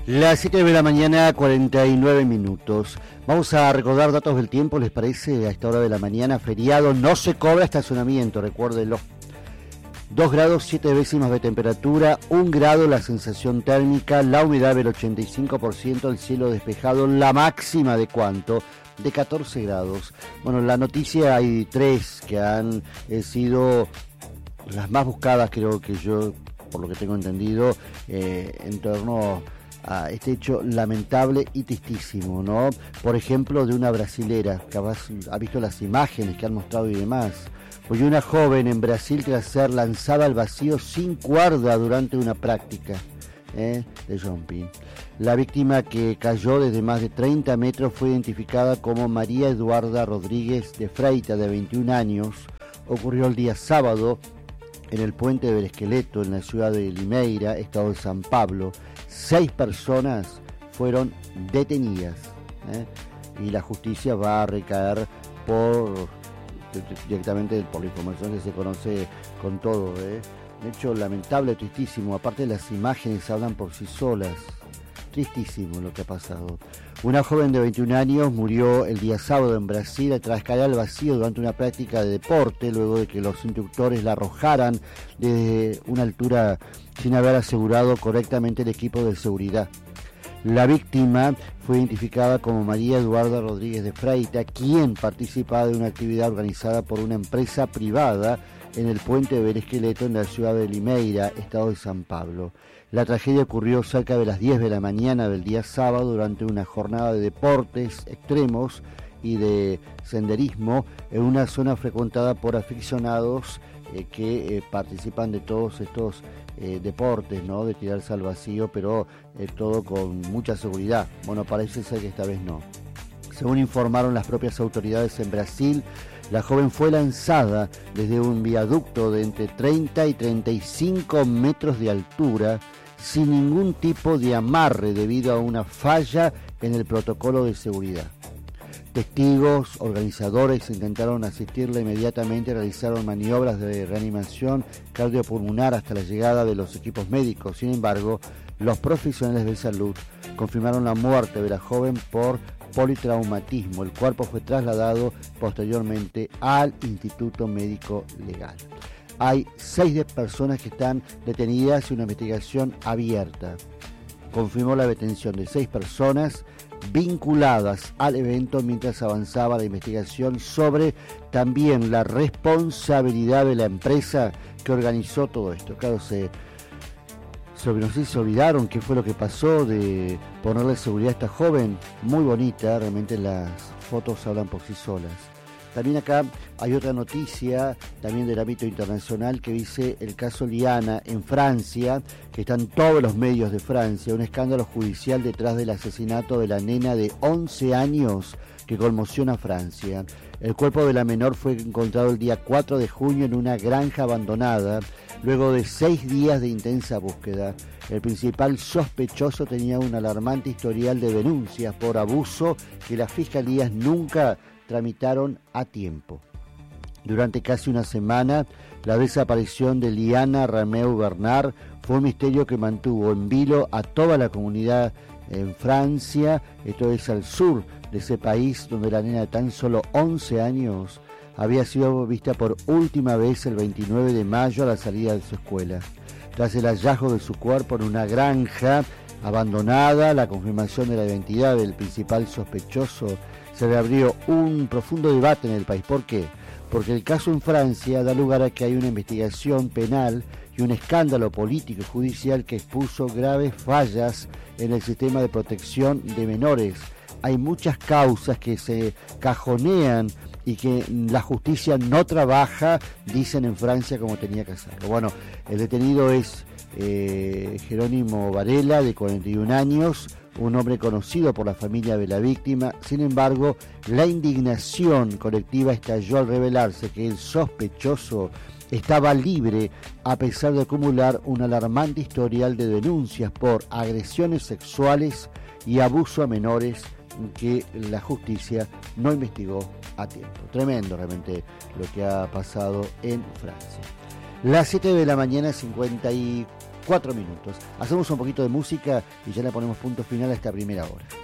Las 7 de la mañana, 49 minutos. Vamos a recordar datos del tiempo, ¿les parece? A esta hora de la mañana, feriado, no se cobra estacionamiento, recuérdenlo. 2 grados 7 décimas de temperatura, 1 grado la sensación térmica, la humedad del 85%, el cielo despejado, la máxima de ¿cuánto? De 14 grados. Bueno, la noticia hay 3 que han sido las más buscadas, creo que yo, por lo que tengo entendido, en torno a este hecho lamentable y tristísimo, ¿no? Por ejemplo, de una brasilera, que ha visto las imágenes que han mostrado y demás. Pues una joven en Brasil tras ser lanzada al vacío sin cuerda durante una práctica de jumping. La víctima, que cayó desde más de 30 metros, fue identificada como María Eduarda Rodríguez de Freitas, de 21 años. Ocurrió el día sábado en el puente del Esqueleto, en la ciudad de Limeira, estado de San Pablo. 6 personas fueron detenidas, y la justicia va a recaer directamente por la información que se conoce con todo. Un hecho lamentable, tristísimo. Aparte, las imágenes hablan por sí solas. Tristísimo lo que ha pasado. Una joven de 21 años murió el día sábado en Brasil tras caer al vacío durante una práctica de deporte, luego de que los instructores la arrojaran desde una altura sin haber asegurado correctamente el equipo de seguridad. La víctima fue identificada como María Eduarda Rodríguez de Freitas, quien participaba de una actividad organizada por una empresa privada en el puente del Esqueleto, en la ciudad de Limeira, estado de San Pablo. La tragedia ocurrió cerca de las 10 de la mañana del día sábado durante una jornada de deportes extremos y de senderismo en una zona frecuentada por aficionados que participan de todos estos deportes, ¿no? De tirarse al vacío, pero todo con mucha seguridad. Bueno, parece ser que esta vez no. Según informaron las propias autoridades en Brasil, la joven fue lanzada desde un viaducto de entre 30 y 35 metros de altura sin ningún tipo de amarre debido a una falla en el protocolo de seguridad. Testigos, organizadores intentaron asistirla inmediatamente, realizaron maniobras de reanimación cardiopulmonar hasta la llegada de los equipos médicos. Sin embargo, los profesionales de salud confirmaron la muerte de la joven por politraumatismo. El cuerpo fue trasladado posteriormente al Instituto Médico Legal. Hay 6 personas que están detenidas y una investigación abierta. Confirmó la detención de 6 personas vinculadas al evento mientras avanzaba la investigación sobre también la responsabilidad de la empresa que organizó todo esto. Claro, no sé si se olvidaron qué fue lo que pasó de ponerle seguridad a esta joven, muy bonita, realmente las fotos hablan por sí solas. También acá hay otra noticia, también del ámbito internacional, que dice el caso Liana en Francia, que están todos los medios de Francia, un escándalo judicial detrás del asesinato de la nena de 11 años que conmociona a Francia. El cuerpo de la menor fue encontrado el día 4 de junio en una granja abandonada, luego de 6 días de intensa búsqueda. El principal sospechoso tenía un alarmante historial de denuncias por abuso que las fiscalías nunca tramitaron a tiempo. Durante casi una semana, la desaparición de Liana Rameu Bernard fue un misterio que mantuvo en vilo a toda la comunidad en Francia. Esto es al sur de ese país, donde la nena de tan solo 11 años había sido vista por última vez el 29 de mayo a la salida de su escuela. Tras el hallazgo de su cuerpo en una granja abandonada, la confirmación de la identidad del principal sospechoso, se reabrió un profundo debate en el país. ¿Por qué? Porque el caso en Francia da lugar a que hay una investigación penal y un escándalo político y judicial que expuso graves fallas en el sistema de protección de menores. Hay muchas causas que se cajonean y que la justicia no trabaja, dicen en Francia, como tenía que hacerlo. Bueno, el detenido es Jerónimo Varela, de 41 años, un hombre conocido por la familia de la víctima. Sin embargo, la indignación colectiva estalló al revelarse que el sospechoso estaba libre a pesar de acumular un alarmante historial de denuncias por agresiones sexuales y abuso a menores que la justicia no investigó a tiempo. Tremendo realmente lo que ha pasado en Francia. Las 7 de la mañana, 54 4 minutos. Hacemos un poquito de música y ya le ponemos punto final a esta primera hora.